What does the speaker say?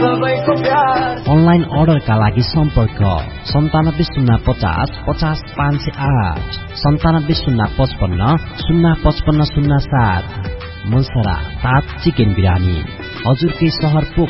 सबैको प्यार। अनलाइन अर्डरका लागि सम्पर्क 9705500508 970555055507। मनसरा 7 चिकन बिरानी हजुरकै सहर पोखरा